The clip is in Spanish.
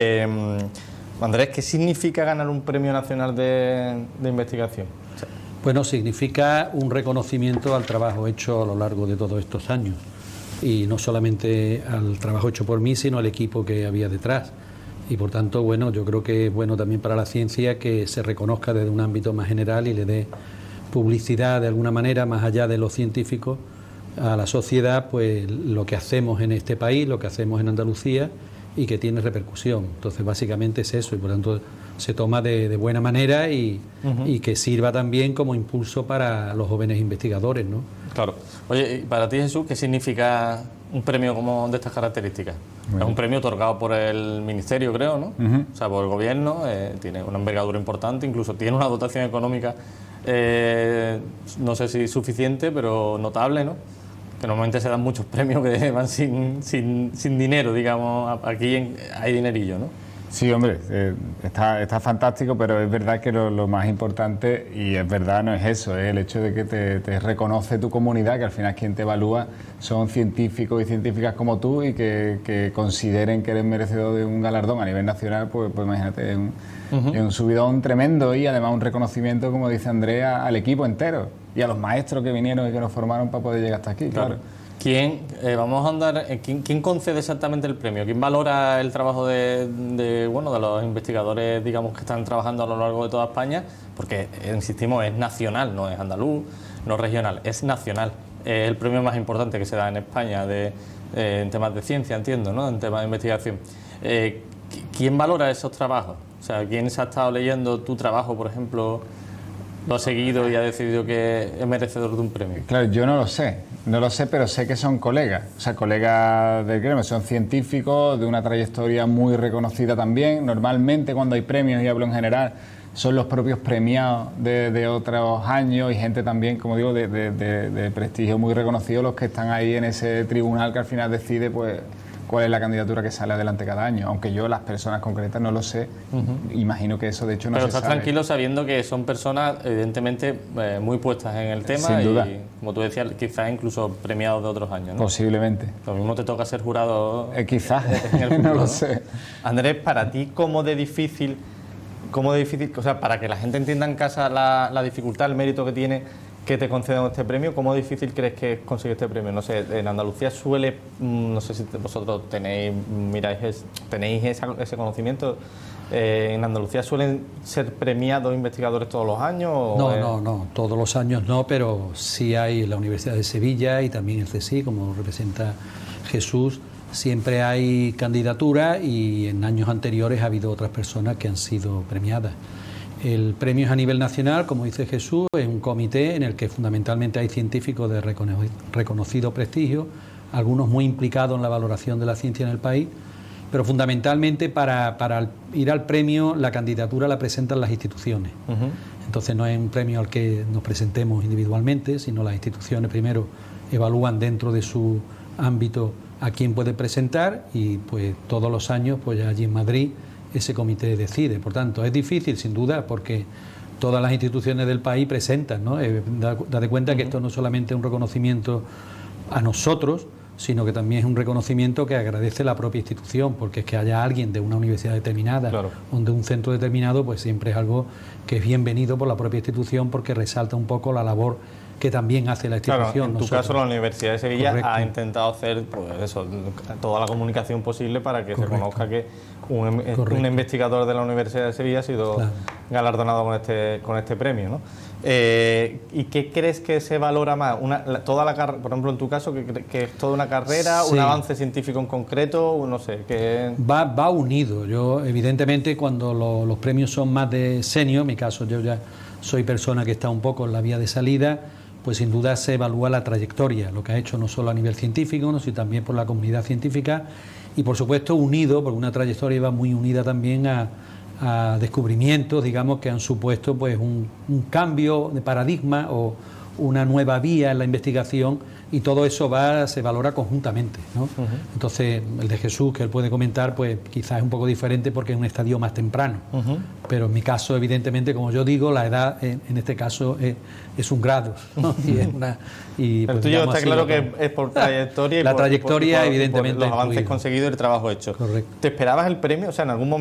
Andrés, ¿qué significa ganar un premio nacional de investigación? Bueno, significa un reconocimiento al trabajo hecho a lo largo de todos estos años, y no solamente al trabajo hecho por mí, sino al equipo que había detrás. Y por tanto, bueno, yo creo que es bueno también para la ciencia que se reconozca desde un ámbito más general y le dé publicidad de alguna manera, más allá de los científicos, a la sociedad, pues lo que hacemos en este país, lo que hacemos en Andalucía, y que tiene repercusión. Entonces, básicamente es eso, y por tanto se toma de buena manera y que sirva también como impulso para los jóvenes investigadores, ¿no? Claro. Oye, y para ti, Jesús, ¿qué significa un premio como de estas características? Es un premio otorgado por el Ministerio, creo, ¿no? O sea, por el Gobierno, tiene una envergadura importante, incluso tiene una dotación económica, no sé si suficiente, pero notable, ¿no? Que normalmente se dan muchos premios que van sin dinero, digamos. Aquí hay dinerillo, ¿no? Sí, hombre, está fantástico, pero es verdad que lo más importante, y es verdad, no es eso, es el hecho de que te reconoce tu comunidad, que al final quien te evalúa son científicos y científicas como tú, y que consideren que eres merecedor de un galardón a nivel nacional, pues imagínate, es un subidón tremendo, y además un reconocimiento, como dice Andrea, al equipo entero y a los maestros que vinieron y que nos formaron para poder llegar hasta aquí, claro. Vamos a andar, ¿quién concede exactamente el premio? ¿Quién valora el trabajo de los investigadores, digamos, que están trabajando a lo largo de toda España? Porque, insistimos, es nacional, no es andaluz, no es regional, es nacional. Es el premio más importante que se da en España en temas de ciencia, entiendo, ¿no? En temas de investigación. ¿Quién valora esos trabajos? O sea, ¿quién se ha estado leyendo tu trabajo, por ejemplo, lo ha seguido y ha decidido que es merecedor de un premio? Claro, yo no lo sé, pero sé que son colegas, o sea, colegas del gremio, son científicos de una trayectoria muy reconocida también. Normalmente cuando hay premios, y hablo en general, son los propios premiados de otros años, y gente también, como digo, de prestigio muy reconocido, los que están ahí en ese tribunal que al final decide, pues, cuál es la candidatura que sale adelante cada año, aunque yo las personas concretas no lo sé. Imagino que eso de hecho no se sabe. Pero estás tranquilo sabiendo que son personas evidentemente muy puestas en el tema. Sin duda. Y, como tú decías, quizás incluso premiados de otros años, ¿no? Posiblemente. Lo mismo te toca ser jurado quizás, en el futuro, no lo sé. Andrés, para ti, ¿cómo de difícil, o sea, para que la gente entienda en casa la dificultad, el mérito que tiene que te concedan este premio, ¿cómo difícil crees que es conseguir este premio? No sé, en Andalucía suele, no sé si vosotros tenéis ese conocimiento, ¿en Andalucía suelen ser premiados investigadores todos los años? No, todos los años no, pero sí hay en la Universidad de Sevilla y también el CSIC, como representa Jesús, siempre hay candidatura, y en años anteriores ha habido otras personas que han sido premiadas. El premio es a nivel nacional, como dice Jesús, es un comité en el que fundamentalmente hay científicos de reconocido prestigio, algunos muy implicados en la valoración de la ciencia en el país, pero fundamentalmente para ir al premio la candidatura la presentan las instituciones. Entonces no es un premio al que nos presentemos individualmente, sino las instituciones primero evalúan dentro de su ámbito a quién puede presentar, y pues todos los años, pues ya allí en Madrid, ese comité decide. Por tanto, es difícil, sin duda, porque todas las instituciones del país presentan, ¿no? Date cuenta que esto no solamente es un reconocimiento a nosotros, sino que también es un reconocimiento que agradece la propia institución, porque es que haya alguien de una universidad determinada, claro, o de un centro determinado, pues siempre es algo que es bienvenido por la propia institución, porque resalta un poco la labor que también hace la institución. Claro, en tu caso la Universidad de Sevilla ha intentado hacer, pues eso, toda la comunicación posible para que se conozca que un investigador de la Universidad de Sevilla ha sido galardonado con este premio, ¿no? ¿Y qué crees que se valora más? Toda la carrera, por ejemplo, en tu caso, que es toda una carrera, un avance científico en concreto, no sé, que va unido. Yo, evidentemente, cuando los premios son más de senior, en mi caso yo ya soy persona que está un poco en la vía de salida, pues sin duda se evalúa la trayectoria, lo que ha hecho no solo a nivel científico, sino también por la comunidad científica, y por supuesto unido, porque una trayectoria va muy unida también a descubrimientos, digamos, que han supuesto pues un cambio de paradigma o una nueva vía en la investigación y todo eso se valora conjuntamente, ¿no? Entonces, el de Jesús, que él puede comentar, pues quizás es un poco diferente porque es un estadio más temprano. Pero en mi caso, evidentemente, como yo digo, la edad en este caso es un grado, ¿no? Y es una, y, el pues, tuyo está así, claro que es por trayectoria y la por, trayectoria, y por evidentemente, los avances influido. conseguidos y el trabajo hecho. Correcto. ¿Te esperabas el premio? O sea, en algún momento